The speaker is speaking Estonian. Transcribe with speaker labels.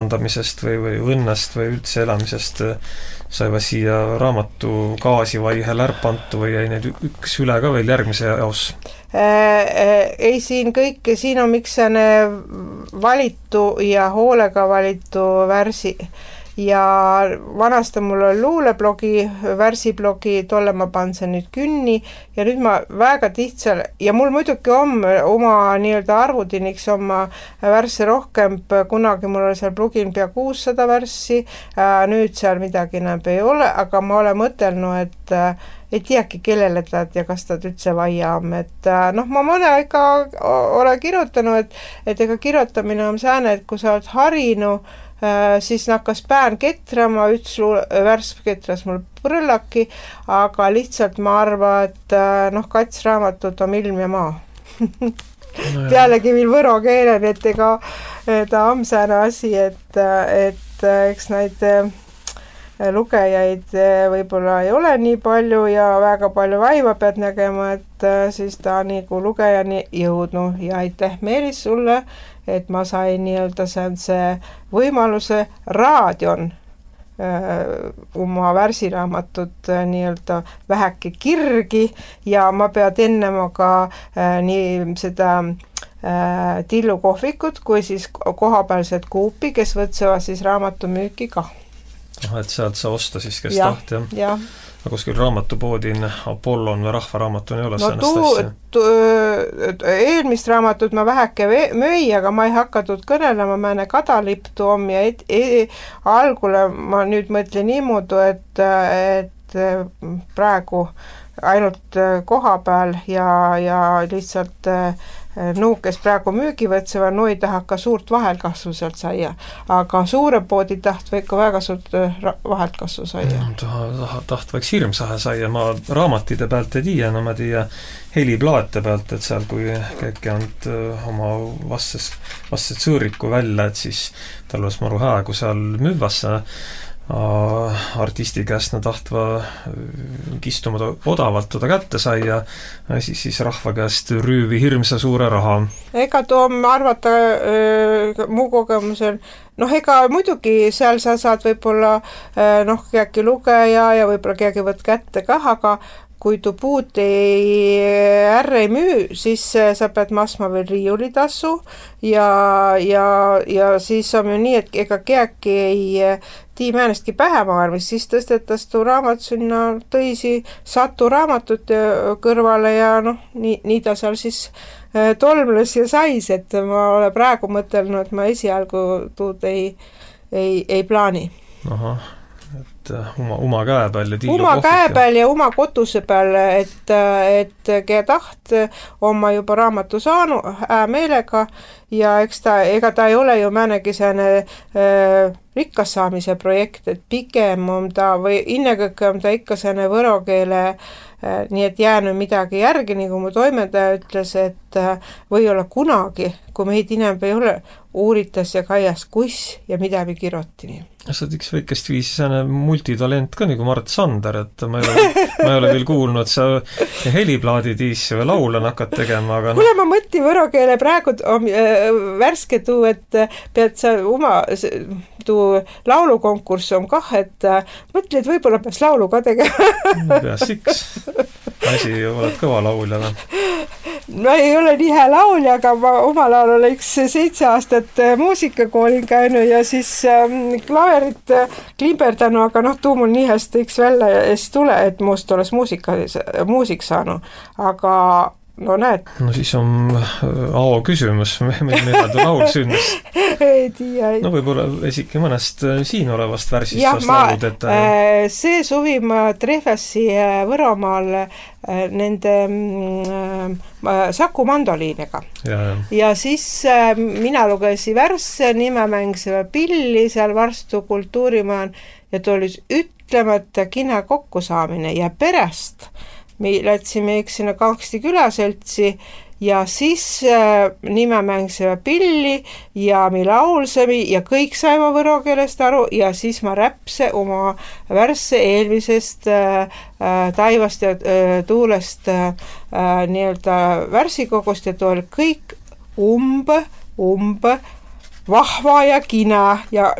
Speaker 1: kirjandamisest või õnnest või üldse elamisest saiva siia raamatu gaasivaihe lärpantu või jäi neid üks üle ka veel järgmise jaos?
Speaker 2: Ei, siin kõik, siin on miksane valitu ja hoolega valitu värsi ja vanasti mul oli luuleblogi, värsiblogi, tolle ma panen see nüüd künni ja nüüd ma väga lihtsal ja mul muidugi on oma nii-öelda arvutiniks oma värsse rohkem, kunagi mul oli seal blogin pea 600 värssi, nüüd seal midagi enam ei ole, aga ma olen mõtelnud, et ei teagi, kellele taad ja kas taad üldse vaia on, et ma mõne ikka olen kirjutanud, et ega kirjutamine on sääne, et kui sa oled harinu, siis nakkas pään ketrama, üks värss ketras mul põrlaki, aga lihtsalt ma arvan, et kats raamatut on ilm ja maa. Pealegi veel võro keelen, et ega ta on sääne asi, et eks neid lugejaid võib-olla ei ole nii palju ja väga palju vaiva pead nägema, et siis ta nagu lugejani jõudnu ja aitäh Meelis sulle, et ma sain nii-öelda see võimaluse raadion oma värsiraamatut nii-öelda väheke kirgi ja ma pead ennema ka nii seda Tillu kohvikut kui siis kohapealset kuupi, kes võtsevad siis raamatumüüki ka.
Speaker 1: Et sealt sa osta siis, kes taht, jah? Aga kuskil raamatupoodin Apollon või Rahvaraamatun ei ole
Speaker 2: eelmist raamatut ma väheke möi, aga ma ei hakatud kõnelema, määne kadaliptu on ja algule ma nüüd mõtlen niimoodi, et praegu ainult koha peal ja lihtsalt kes praegu müügi võtsevad, ei taha ka suurt vahelkasvu sealt saia, aga suure poodi taht või ikka väga suurt vahelkasvu saia.
Speaker 1: Taht võiks hirmsahe saia, ma raamatide pealt ei tii, ma tii heliplaate pealt, et seal kui keegi on oma vastsed sõõriku välja, et siis tal oleks maru hää, kui seal müüvasse artisti käest nad tahtva kistuma odavalt toda kätte sai ja siis rahva käest rüüvi hirmsa suure raha.
Speaker 2: Ega too arvata muu kogemusel, ega muidugi seal sa saad võib-olla keegi lugeja ja võib-olla keegi võt kätte kah, aga kui tu puud ei müü, siis sa pead maksma veel riiulitassu ja siis on ju nii, et ega keegi ei tii määnestki pähemaailmis, siis tõstetas tu raamat sinna tõisi satu raamatut kõrvale ja nii ta seal siis tolmles ja sais, et ma olen praegu mõtelnud, et ma esialgu tuud ei plaani.
Speaker 1: Ahah. Oma käe peal ja Tillu
Speaker 2: oma käe peal ja oma kotuse peal, et kea taht on ma juba raamatu saanud meelega ja ega ta ei ole ju määnegi sääne rikkas saamise projekt, et pigem on ta või innekõike on ta ikka sääne võro keele nii et jäänud midagi järgi, nagu mu toimetaja ütles, et või olla kunagi, kui meid inimene ei ole, uuritas ja kajas kus ja mida me kirjotini.
Speaker 1: Sa oled üks väikest viisi sääne multitalent ka nagu Mart Sander, et ma ei ole veel kuulnud, sa heliplaadi tiisi või laule hakkad tegema, aga
Speaker 2: kuule, ma mõtti võro keele praegu on värske tuu, et pead sa tuu laulukonkurss on kah, et mõtli, et võib-olla peaks laulu ka tegema.
Speaker 1: Peas iks. Asi, oled kõva laulja või?
Speaker 2: No ei ole nii hea laulja, aga ma omal ajal oleks 7 aastat muusikakoolin käinud ja siis klaverit klimberdanud, aga tuu mul nii hästi üks välja ja siis tule, et muust oleks muusik saanud. Aga näed.
Speaker 1: No siis on ao küsimus, mida tu laul sündis.
Speaker 2: Ei tii.
Speaker 1: No võib-olla esike mõnest siin olevast värsist vast laulud, et
Speaker 2: see suvi ma trehvasi Võromaal nende Saku mandoliiniga. Ja siis mina lugesin värsse, nimemängiseva pilli seal Varstu kultuurimaan ja tuli ütlemata kina kokkusaamine ja pärast me lätsime sinna Kangsti külaseltsi ja siis nimemängiseva pilli ja me laulsime ja kõik saime võro keelest aru ja siis ma räpse oma värsse eelmisest taivast ja tuulest nii-öelda värsikogust ja too oli kõik vahva ja kina ja